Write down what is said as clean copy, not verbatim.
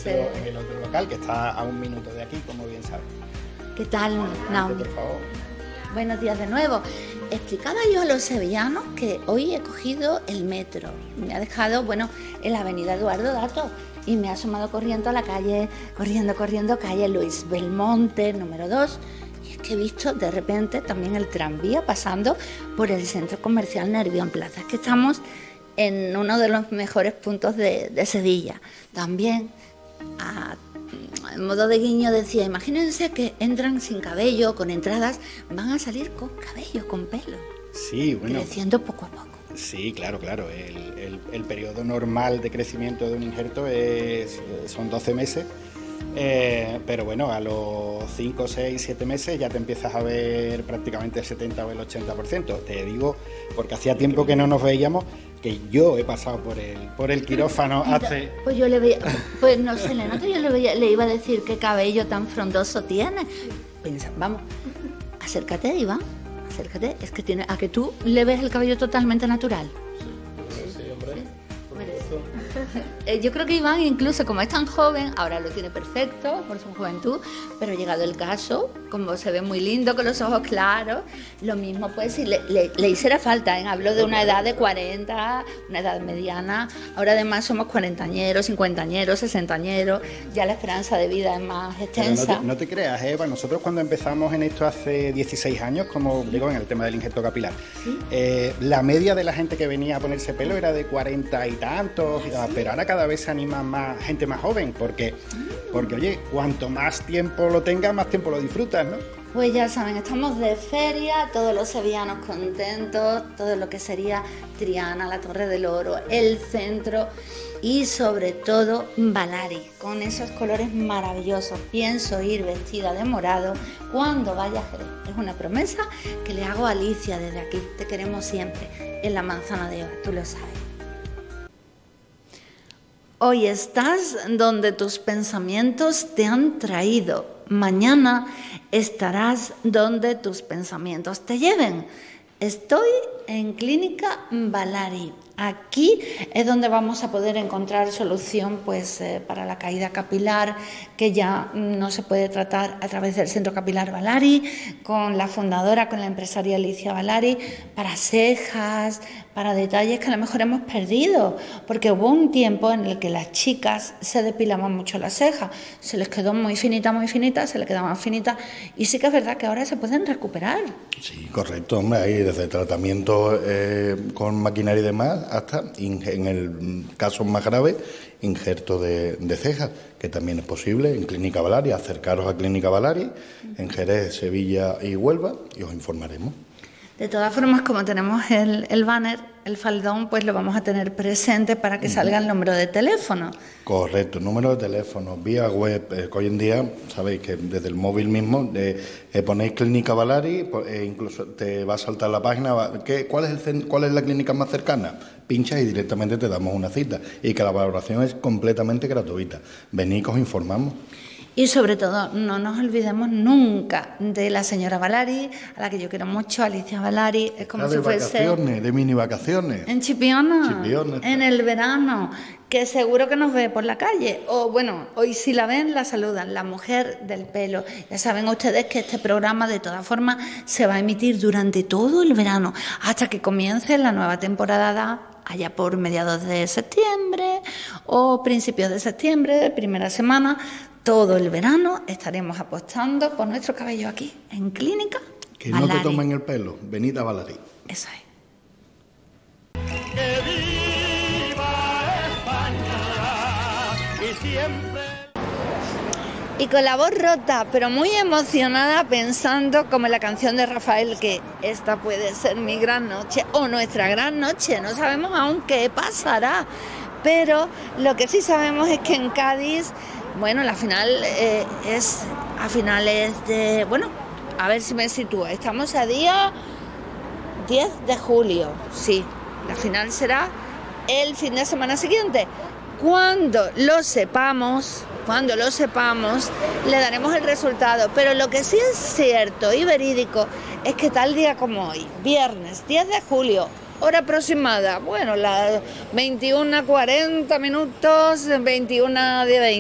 en el otro local, que está a 1 minuto de aquí, como bien sabes. ¿Qué tal, Naomi? Por favor. Buenos días de nuevo. Explicaba yo a los sevillanos que hoy he cogido el metro. Me ha dejado, en la avenida Eduardo Dato y me ha asomado corriendo a la calle, corriendo, calle Luis Belmonte, número 2. Y es que he visto de repente también el tranvía pasando por el centro comercial Nervión Plaza. Es que estamos en uno de los mejores puntos de Sevilla. También, en modo de guiño, decía, imagínense que entran sin cabello, con entradas, van a salir con cabello, con pelo. Sí, bueno. Creciendo poco a poco. Sí, claro. El periodo normal de crecimiento de un injerto son 12 meses, pero bueno, a los 5, 6, 7 meses ya te empiezas a ver prácticamente el 70 o el 80%. Te digo, porque hacía tiempo que no nos veíamos, que yo he pasado por el quirófano hace... Pues yo le veía, pues no se le nota, le iba a decir qué cabello tan frondoso tiene. Vamos, acércate, Iván, acércate, es que tiene, a que tú le ves el cabello totalmente natural. Sí, hombre. Yo creo que Iván, incluso como es tan joven, ahora lo tiene perfecto por su juventud, pero llegado el caso, como se ve muy lindo con los ojos claros, lo mismo pues si le hiciera falta, ¿eh? Hablo de una edad de 40, una edad mediana, ahora además somos 40añeros, 50añeros, 60añeros, ya la esperanza de vida es más extensa. No te creas, Eva, nosotros cuando empezamos en esto hace 16 años, como digo, en el tema del injerto capilar, ¿sí? La media de la gente que venía a ponerse pelo era de 40 y tantos, pero ahora cada vez se anima más gente más joven, porque oye, cuanto más tiempo lo tengas, más tiempo lo disfrutas, ¿no? Pues ya saben, estamos de feria, todos los sevillanos contentos, todo lo que sería Triana, la Torre del Oro, el centro y sobre todo Balari, con esos colores maravillosos. Pienso ir vestida de morado cuando vaya a Jerez. Es una promesa que le hago a Alicia desde aquí. Te queremos siempre en la Manzana de Eva, tú lo sabes. Hoy estás donde tus pensamientos te han traído. Mañana estarás donde tus pensamientos te lleven. Estoy en Clínica Balari. Aquí es donde vamos a poder encontrar solución para la caída capilar, que ya no se puede tratar a través del Centro Capilar Balari, con la fundadora, con la empresaria Alicia Balari, para cejas, para detalles que a lo mejor hemos perdido, porque hubo un tiempo en el que las chicas se depilaban mucho las cejas, se les quedó muy finita, se les quedaban finitas, y sí que es verdad que ahora se pueden recuperar. Sí, correcto, hombre, hay desde tratamientos con maquinaria y demás hasta, en el caso más grave, injerto de cejas, que también es posible en Clínica Balari. Acercaros a Clínica Balari, en Jerez, Sevilla y Huelva, y os informaremos. De todas formas, como tenemos el banner, el faldón, pues lo vamos a tener presente para que salga el número de teléfono. Correcto, número de teléfono, vía web, que hoy en día, sabéis que desde el móvil mismo, ponéis Clínica Balari, incluso te va a saltar la página, ¿cuál es la clínica más cercana? Pinchas y directamente te damos una cita, y que la valoración es completamente gratuita. Venid que os informamos. Y sobre todo, no nos olvidemos nunca de la señora Balari, a la que yo quiero mucho, Alicia Balari. Es como si fuese... vacaciones, de mini vacaciones. En Chipiona, en el verano, que seguro que nos ve por la calle. O bueno, hoy si la ven, la saludan, la mujer del pelo. Ya saben ustedes que este programa, de todas formas, se va a emitir durante todo el verano, hasta que comience la nueva temporada, allá por mediados de septiembre o principios de septiembre, primera semana. Todo el verano estaremos apostando por nuestro cabello aquí, en Clínica Que Balari. no te tomen el pelo, venid a Balari. Eso es. ¡Que viva España! Y siempre... Y con la voz rota, pero muy emocionada, pensando como en la canción de Rafael, que esta puede ser mi gran noche o nuestra gran noche. No sabemos aún qué pasará, pero lo que sí sabemos es que en Cádiz, bueno, la final es a finales de... Bueno, a ver si me sitúo. Estamos a día 10 de julio, sí. La final será el fin de semana siguiente. Cuando lo sepamos, le daremos el resultado. Pero lo que sí es cierto y verídico es que tal día como hoy, viernes 10 de julio, hora aproximada, bueno, las 21:40 minutos, 21:20.